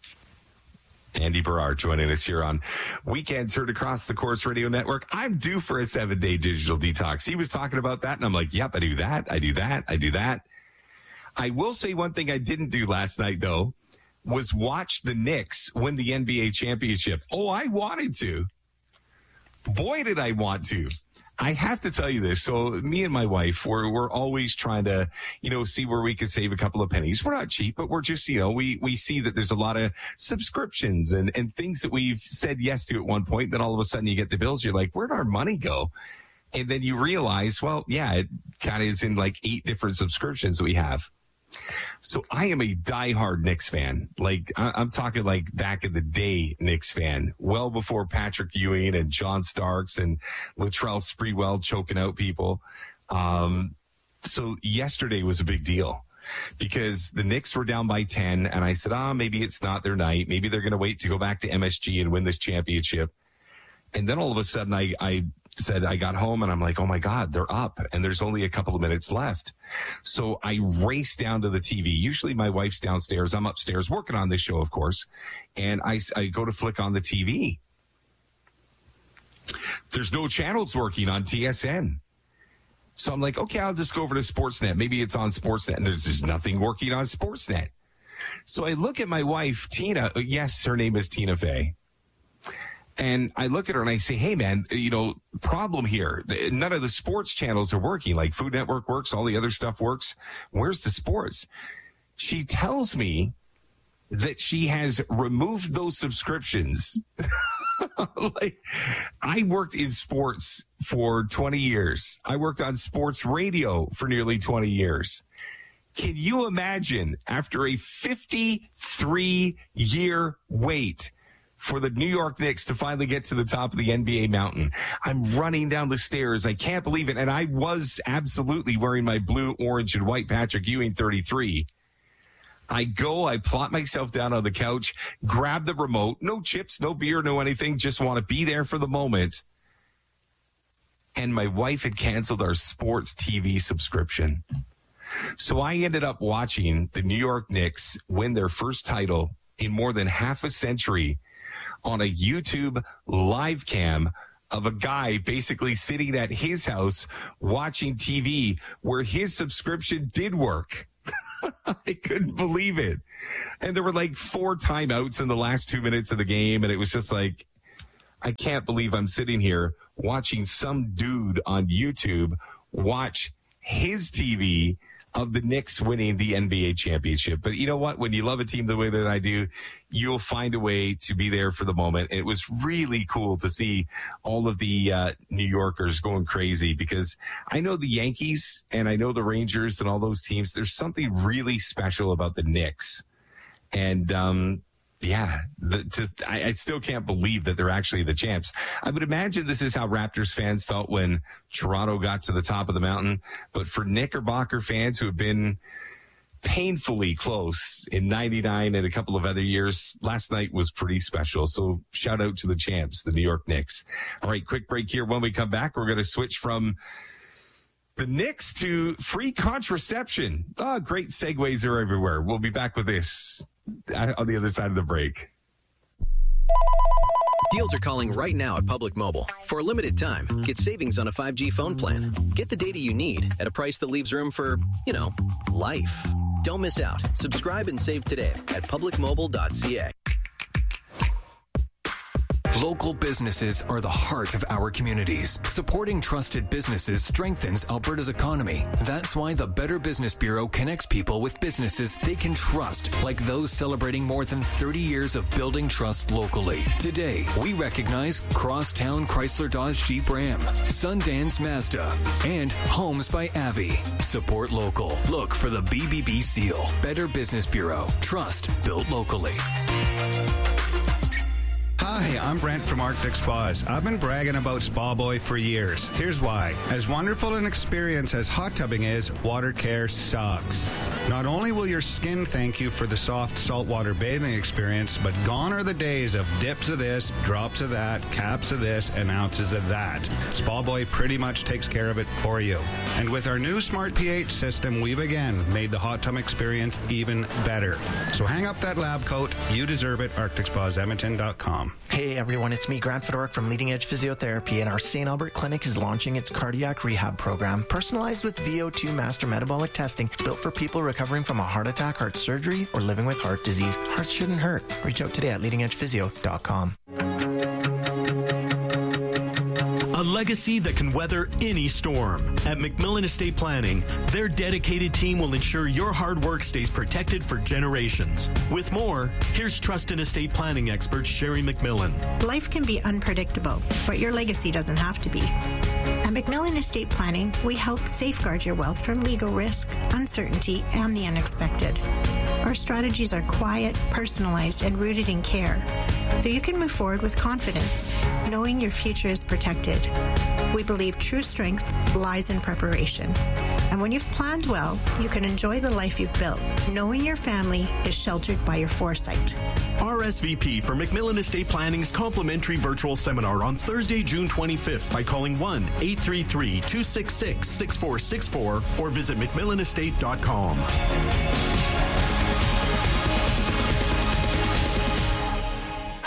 Andy Barrara joining us here on Weekends Heard Across the Course Radio Network. I'm due for a seven-day digital detox. He was talking about that, and I'm like, yep, I do that, I do that, I do that. I will say one thing I didn't do last night, though, was watch the Knicks win the N B A championship. Oh, I wanted to. Boy, did I want to. I have to tell you this. So me and my wife, we're, we're always trying to, you know, see where we can save a couple of pennies. We're not cheap, but we're just, you know, we, we see that there's a lot of subscriptions and, and things that we've said yes to at one point. Then all of a sudden you get the bills. You're like, where'd our money go? And then you realize, well, yeah, it kind of is in like eight different subscriptions that we have. So I am a diehard Knicks fan. Like, I'm talking like back in the day Knicks fan, well before Patrick Ewing and John Starks and Latrell Sprewell choking out people. Um, so yesterday was a big deal because the Knicks were down by ten, and I said, ah, oh, maybe it's not their night. Maybe they're going to wait to go back to M S G and win this championship. And then all of a sudden I, I said, I got home and I'm like, oh my God, they're up and there's only a couple of minutes left. So I raced down to the T V. Usually my wife's downstairs. I'm upstairs working on this show, of course. And I, I go to flick on the T V. There's no channels working on T S N. So I'm like, okay, I'll just go over to Sportsnet. Maybe it's on Sportsnet. And there's just nothing working on Sportsnet. So I look at my wife, Tina. Yes, her name is Tina Fey. And I look at her and I say, hey, man, you know, problem here. None of the sports channels are working. Like Food Network works. All the other stuff works. Where's the sports? She tells me that she has removed those subscriptions. Like, I worked in sports for twenty years. I worked on sports radio for nearly twenty years. Can you imagine, after a fifty-three year wait for the New York Knicks to finally get to the top of the N B A mountain, I'm running down the stairs. I can't believe it. And I was absolutely wearing my blue, orange, and white Patrick Ewing thirty-three. I go, I plot myself down on the couch, grab the remote, no chips, no beer, no anything, just want to be there for the moment. And my wife had canceled our sports T V subscription. So I ended up watching the New York Knicks win their first title in more than half a century on a YouTube live cam of a guy basically sitting at his house watching T V where his subscription did work. I couldn't believe it. And there were like four timeouts in the last two minutes of the game. And it was just like, I can't believe I'm sitting here watching some dude on YouTube watch his T V of the Knicks winning the N B A championship. But you know what? When you love a team the way that I do, you'll find a way to be there for the moment. And it was really cool to see all of the uh, New Yorkers going crazy, because I know the Yankees and I know the Rangers and all those teams. There's something really special about the Knicks. And, um, yeah, the, to, I, I still can't believe that they're actually the champs. I would imagine this is how Raptors fans felt when Toronto got to the top of the mountain. But for Knickerbocker fans who have been painfully close in ninety-nine and a couple of other years, last night was pretty special. So shout out to the champs, the New York Knicks. All right, quick break here. When we come back, we're going to switch from the Knicks to free contraception. Oh, great segues are everywhere. We'll be back with this on the other side of the break. Deals are calling right now at Public Mobile. For a limited time, get savings on a five G phone plan. Get the data you need at a price that leaves room for, you know, life. Don't miss out. Subscribe and save today at public mobile dot c a. Local businesses are the heart of our communities. Supporting trusted businesses strengthens Alberta's economy. That's why the Better Business Bureau connects people with businesses they can trust, like those celebrating more than thirty years of building trust locally. Today, we recognize Crosstown Chrysler Dodge Jeep Ram, Sundance Mazda, and Homes by Avi. Support local. Look for the B B B seal. Better Business Bureau. Trust built locally. Hi, I'm Brent from Arctic Spas. I've been bragging about Spa Boy for years. Here's why. As wonderful an experience as hot tubbing is, water care sucks. Not only will your skin thank you for the soft saltwater bathing experience, but gone are the days of dips of this, drops of that, caps of this, and ounces of that. Spa Boy pretty much takes care of it for you. And with our new Smart pH system, we've again made the hot tub experience even better. So hang up that lab coat. You deserve it. Arctic Spas Edmonton dot com. Hey everyone, it's me, Grant Fedoruk from Leading Edge Physiotherapy, and our Saint Albert Clinic is launching its cardiac rehab program, personalized with V O two master metabolic testing, built for people recovering from a heart attack, heart surgery, or living with heart disease. Hearts shouldn't hurt. Reach out today at leading edge physio dot com. A legacy that can weather any storm. At McMillan Estate Planning, their dedicated team will ensure your hard work stays protected for generations. With more, here's trust and estate planning expert Sherry McMillan. Life can be unpredictable, but your legacy doesn't have to be. At McMillan Estate Planning, we help safeguard your wealth from legal risk, uncertainty, and the unexpected. Our strategies are quiet, personalized, and rooted in care, so you can move forward with confidence, knowing your future is protected. We believe true strength lies in preparation. And when you've planned well, you can enjoy the life you've built, knowing your family is sheltered by your foresight. R S V P for McMillan Estate Planning's complimentary virtual seminar on Thursday, June twenty-fifth by calling one eight three three, two six six, six four six four or visit mcmillan estate dot com.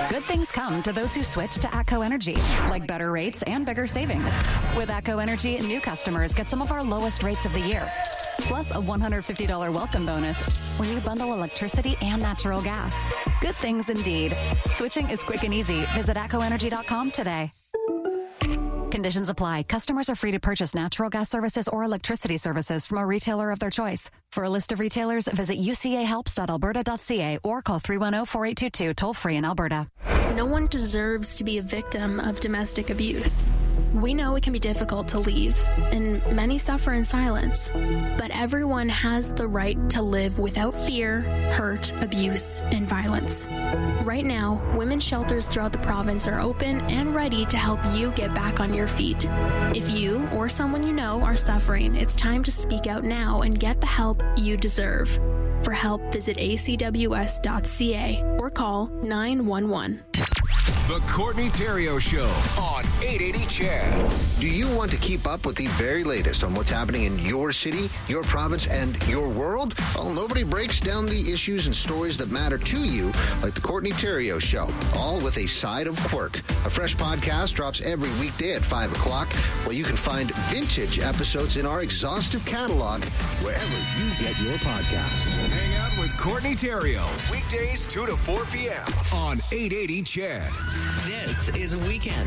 Good things come to those who switch to ATCO Energy, like better rates and bigger savings. With ATCO Energy, new customers get some of our lowest rates of the year, plus a one hundred fifty dollars welcome bonus when you bundle electricity and natural gas. Good things indeed. Switching is quick and easy. Visit atco energy dot com today. Conditions apply. Customers are free to purchase natural gas services or electricity services from a retailer of their choice. For a list of retailers, visit u c a helps dot alberta dot c a or call three one zero, four eight two two, toll free in Alberta. No one deserves to be a victim of domestic abuse. We know it can be difficult to leave, and many suffer in silence. But everyone has the right to live without fear, hurt, abuse, and violence. Right now, women's shelters throughout the province are open and ready to help you get back on your feet. If you or someone you know are suffering, it's time to speak out now and get the help you deserve. For help, visit a c w s dot c a or call nine one one. The Courtney Theriault Show on eight eighty C H E D. Do you want to keep up with the very latest on what's happening in your city, your province, and your world? Well, nobody breaks down the issues and stories that matter to you like the Courtney Theriault Show, all with a side of quirk. A fresh podcast drops every weekday at five o'clock, where you can find vintage episodes in our exhaustive catalog wherever you get your podcast. Hang out with Courtney Theriault, weekdays two to four p.m. on eight eighty C H E D. This is Weekends